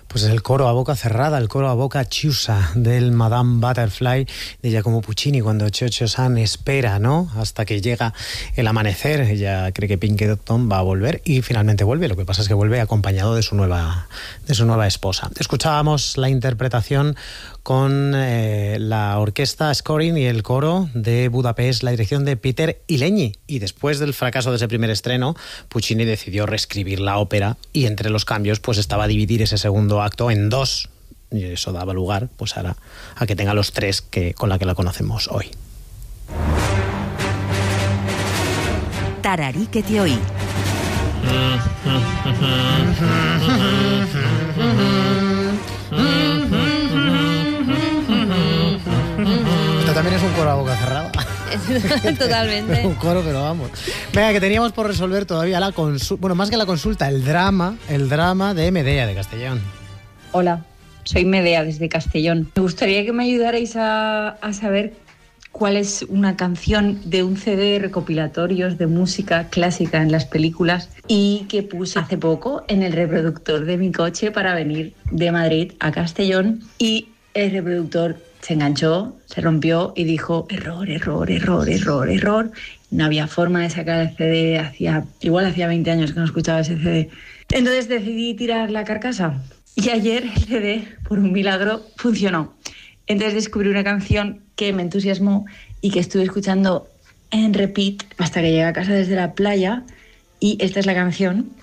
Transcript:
Pues el coro a boca cerrada, el coro a boca chiusa del Madame Butterfly de Giacomo Puccini, cuando Cho-Cho-San espera, ¿no?, hasta que llega el amanecer. Ella cree que Pinkerton va a volver y finalmente vuelve. Lo que pasa es que vuelve acompañado de su nueva esposa. Escuchábamos la interpretación con la orquesta Scoring y el coro de Budapest, la dirección de Peter Ilegny. Y después del fracaso de ese primer estreno, Puccini decidió reescribir la ópera y entre los cambios pues estaba dividir ese segundo acto en dos. Y eso daba lugar pues ahora a que tenga los tres con la que la conocemos hoy. Tararíquete hoy. Esto también es un coro a boca cerrada. Totalmente. Un coro, pero vamos. Venga, que teníamos por resolver todavía más que la consulta, el drama de Medea de Castellón. Hola, soy Medea desde Castellón. Me gustaría que me ayudarais a saber cuál es una canción de un CD de recopilatorios de música clásica en las películas y que puse hace poco en el reproductor de mi coche para venir de Madrid a Castellón, y el reproductor se enganchó, se rompió y dijo error. No había forma de sacar el CD, hacía 20 años que no escuchaba ese CD. Entonces decidí tirar la carcasa y ayer el CD, por un milagro, funcionó. Entonces descubrí una canción que me entusiasmó y que estuve escuchando en repeat hasta que llegué a casa desde la playa, y esta es la canción.